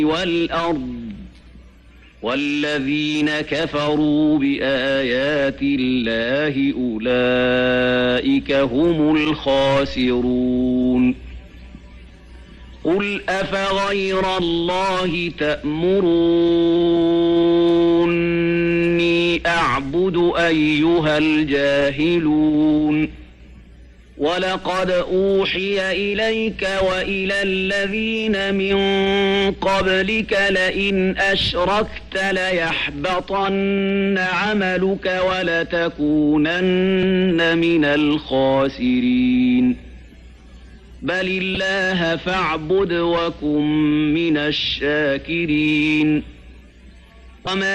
والأرض والذين كفروا بآيات الله أولئك هم الخاسرون قل أفغير الله تأمروني أعبد أيها الجاهلون ولقد أوحي إليك وإلى الذين من قبلك لئن أشركت ليحبطن عملك ولتكونن من الخاسرين بل الله فاعبد وكن من الشاكرين